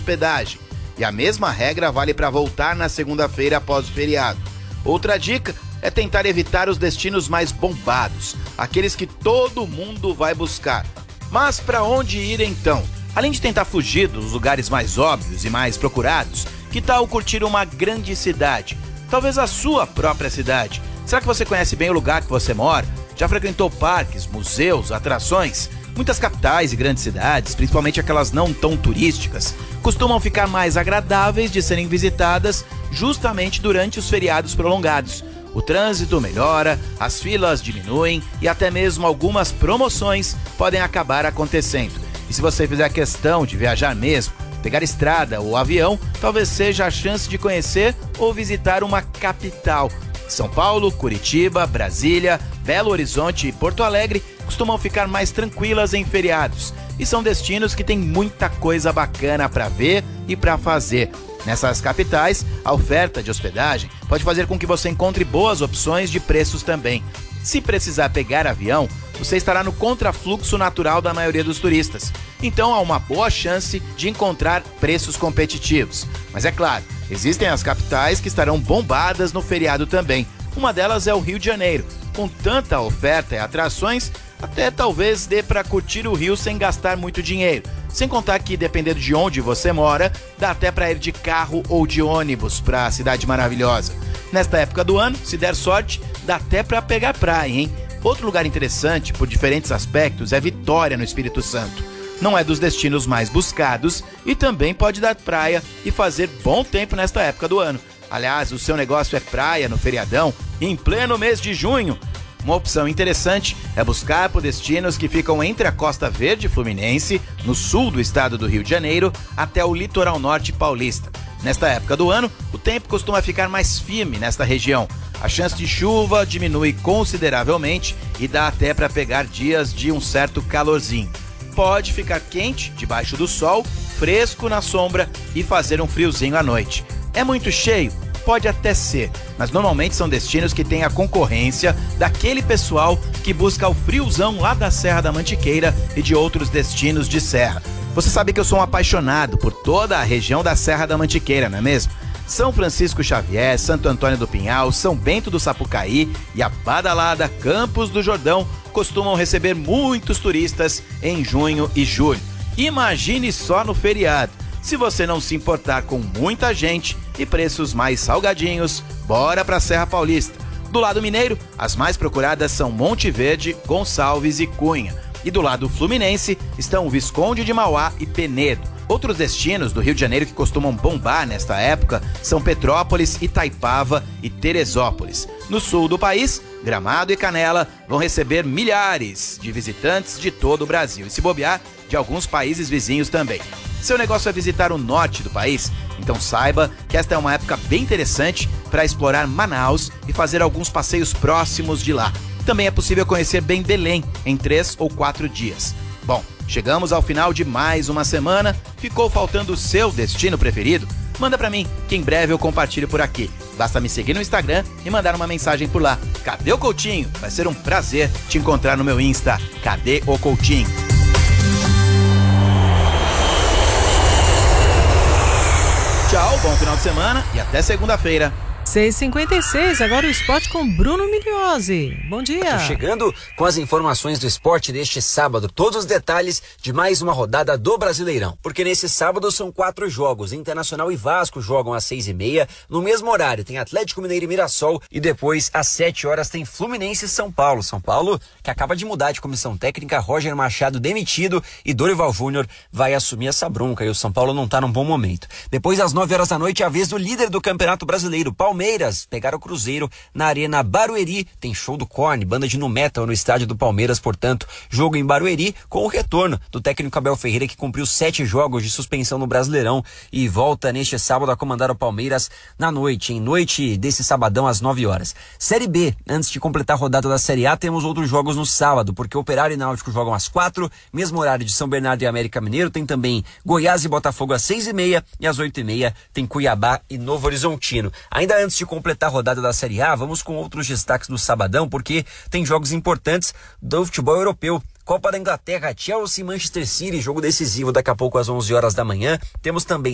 hospedagem. E a mesma regra vale para voltar na segunda-feira após o feriado. Outra dica é tentar evitar os destinos mais bombados, aqueles que todo mundo vai buscar. Mas para onde ir então? Além de tentar fugir dos lugares mais óbvios e mais procurados, que tal curtir uma grande cidade? Talvez a sua própria cidade. Será que você conhece bem o lugar que você mora? Já frequentou parques, museus, atrações? Muitas capitais e grandes cidades, principalmente aquelas não tão turísticas, costumam ficar mais agradáveis de serem visitadas justamente durante os feriados prolongados. O trânsito melhora, as filas diminuem e até mesmo algumas promoções podem acabar acontecendo. E se você fizer questão de viajar mesmo, pegar estrada ou avião, talvez seja a chance de conhecer ou visitar uma capital. São Paulo, Curitiba, Brasília, Belo Horizonte e Porto Alegre costumam ficar mais tranquilas em feriados e são destinos que têm muita coisa bacana para ver e para fazer. Nessas capitais, a oferta de hospedagem pode fazer com que você encontre boas opções de preços também. Se precisar pegar avião, você estará no contrafluxo natural da maioria dos turistas. Então há uma boa chance de encontrar preços competitivos. Mas é claro, existem as capitais que estarão bombadas no feriado também. Uma delas é o Rio de Janeiro. Com tanta oferta e atrações, até talvez dê para curtir o Rio sem gastar muito dinheiro. Sem contar que, dependendo de onde você mora, dá até para ir de carro ou de ônibus para a cidade maravilhosa. Nesta época do ano, se der sorte, dá até para pegar praia, hein? Outro lugar interessante, por diferentes aspectos, é Vitória, no Espírito Santo. Não é dos destinos mais buscados e também pode dar praia e fazer bom tempo nesta época do ano. Aliás, o seu negócio é praia no feriadão, em pleno mês de junho. Uma opção interessante é buscar por destinos que ficam entre a Costa Verde Fluminense, no sul do estado do Rio de Janeiro, até o litoral norte paulista. Nesta época do ano, o tempo costuma ficar mais firme nesta região. A chance de chuva diminui consideravelmente e dá até para pegar dias de um certo calorzinho. Pode ficar quente debaixo do sol, fresco na sombra e fazer um friozinho à noite. É muito cheio? Pode até ser, mas normalmente são destinos que têm a concorrência daquele pessoal que busca o friozão lá da Serra da Mantiqueira e de outros destinos de serra. Você sabe que eu sou um apaixonado por toda a região da Serra da Mantiqueira, não é mesmo? São Francisco Xavier, Santo Antônio do Pinhal, São Bento do Sapucaí e a badalada Campos do Jordão costumam receber muitos turistas em junho e julho. Imagine só no feriado. Se você não se importar com muita gente e preços mais salgadinhos, bora pra Serra Paulista. Do lado mineiro, as mais procuradas são Monte Verde, Gonçalves e Cunha. E do lado fluminense estão o Visconde de Mauá e Penedo. Outros destinos do Rio de Janeiro que costumam bombar nesta época são Petrópolis, Itaipava e Teresópolis. No sul do país, Gramado e Canela vão receber milhares de visitantes de todo o Brasil e, se bobear, de alguns países vizinhos também. Seu negócio é visitar o norte do país? Então saiba que esta é uma época bem interessante para explorar Manaus e fazer alguns passeios próximos de lá. Também é possível conhecer bem Belém em 3 ou 4 dias. Bom, chegamos ao final de mais uma semana. Ficou faltando o seu destino preferido? Manda pra mim, que em breve eu compartilho por aqui. Basta me seguir no Instagram e mandar uma mensagem por lá. Cadê o Coutinho? Vai ser um prazer te encontrar no meu Insta. Cadê o Coutinho? Tchau, bom final de semana e até segunda-feira. 6h56, agora o esporte com Bruno Migliozzi. Bom dia. Tô chegando com as informações do esporte deste sábado, todos os detalhes de mais uma rodada do Brasileirão. Porque nesse sábado são 4 jogos, Internacional e Vasco jogam às 6h30, no mesmo horário tem Atlético Mineiro e Mirassol e depois às 7 horas tem Fluminense e São Paulo. São Paulo que acaba de mudar de comissão técnica, Roger Machado demitido e Dorival Júnior vai assumir essa bronca e o São Paulo não tá num bom momento. Depois às 9 horas da noite é a vez do líder do Campeonato Brasileiro, Palmeiras, pegaram o Cruzeiro na Arena Barueri, tem show do Korn, banda de nu metal no estádio do Palmeiras, portanto, jogo em Barueri com o retorno do técnico Abel Ferreira, que cumpriu 7 jogos de suspensão no Brasileirão e volta neste sábado a comandar o Palmeiras na noite, em noite desse sabadão às 9 horas. Série B, antes de completar a rodada da Série A, temos outros jogos no sábado, porque Operário e Náutico jogam às 4, mesmo horário de São Bernardo e América Mineiro, tem também Goiás e Botafogo às 6h30 e às 8h30 tem Cuiabá e Novo Horizontino. Ainda antes de completar a rodada da Série A, vamos com outros destaques do sabadão, porque tem jogos importantes do futebol europeu. Copa da Inglaterra, Chelsea e Manchester City, jogo decisivo daqui a pouco às 11 horas da manhã. Temos também